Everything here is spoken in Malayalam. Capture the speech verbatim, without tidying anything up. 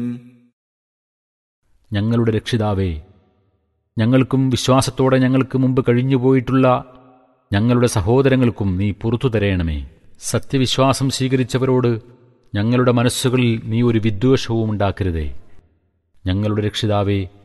ഞങ്ങളുടെ രക്ഷിതാവേ, ഞങ്ങൾക്കും വിശ്വാസത്തോടെ ഞങ്ങൾക്ക് മുമ്പ് കഴിഞ്ഞുപോയിട്ടുള്ള ഞങ്ങളുടെ സഹോദരങ്ങൾക്കും നീ പുറത്തു തരയണമേ. സത്യവിശ്വാസം സ്വീകരിച്ചവരോട് ഞങ്ങളുടെ മനസ്സുകളിൽ നീ ഒരു വിദ്വേഷവും ഉണ്ടാക്കരുതേ. ഞങ്ങളുടെ രക്ഷിതാവേ,